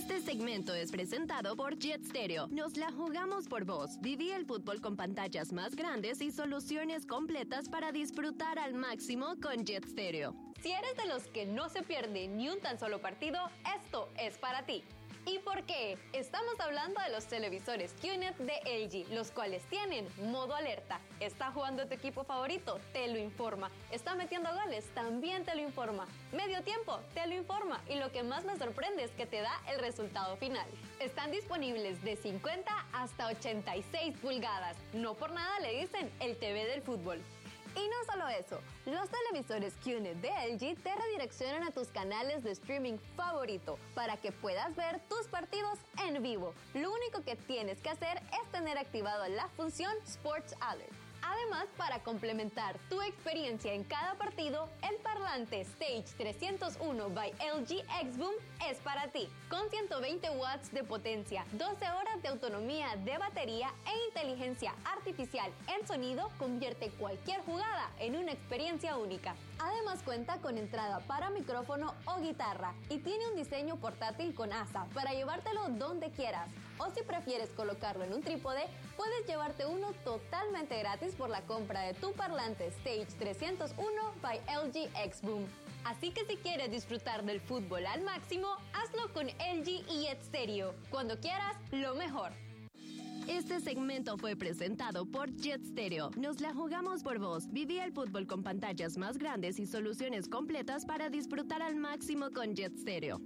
Este segmento es presentado por Jet Stereo. Nos la jugamos por vos. Viví el fútbol con pantallas más grandes y soluciones completas para disfrutar al máximo con Jet Stereo. Si eres de los que no se pierde ni un tan solo partido, esto es para ti. ¿Y por qué? Estamos hablando de los televisores QNET de LG, los cuales tienen modo alerta. ¿Está jugando tu equipo favorito? Te lo informa. ¿Está metiendo goles? También te lo informa. ¿Medio tiempo? Te lo informa. Y lo que más me sorprende es que te da el resultado final. Están disponibles de 50 hasta 86 pulgadas. No por nada le dicen el TV del fútbol. Y no solo eso, los televisores QNET de LG te redireccionan a tus canales de streaming favorito para que puedas ver tus partidos en vivo. Lo único que tienes que hacer es tener activado la función Sports Alert. Además, para complementar tu experiencia en cada partido, el parlante Stage 301 by LG X-Boom es para ti. Con 120 watts de potencia, 12 horas de autonomía de batería e inteligencia artificial en sonido, convierte cualquier jugada en una experiencia única. Además, cuenta con entrada para micrófono o guitarra y tiene un diseño portátil con asa para llevártelo donde quieras. O si prefieres colocarlo en un trípode, puedes llevarte uno totalmente gratis por la compra de tu parlante Stage 301 by LG X-Boom. Así que si quieres disfrutar del fútbol al máximo, hazlo con LG y Jet Stereo. Cuando quieras, lo mejor. Este segmento fue presentado por Jet Stereo. Nos la jugamos por vos. Viví el fútbol con pantallas más grandes y soluciones completas para disfrutar al máximo con Jet Stereo.